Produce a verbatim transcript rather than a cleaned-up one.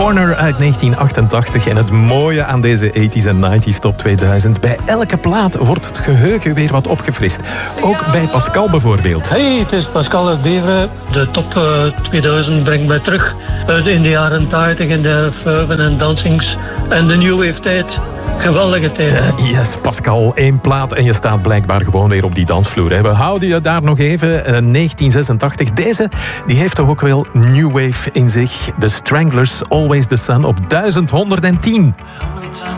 Corner uit negentien achtentachtig. En het mooie aan deze tachtiger en negentiger top tweeduizend... bij elke plaat wordt het geheugen weer wat opgefrist. Ook bij Pascal bijvoorbeeld. Hey, het is Pascal uit Beveren. De top uh, tweeduizend brengt mij terug uit in de jaren tachtig in de vuiven en dansings en de new wave tijd. Geweldige tijd. Uh, yes, Pascal, één plaat en je staat blijkbaar gewoon weer op die dansvloer. Hè. We houden je daar nog even. Uh, negentien zesentachtig. Deze die heeft toch ook wel new wave in zich. The Stranglers, Always the Sun op duizend honderdtien.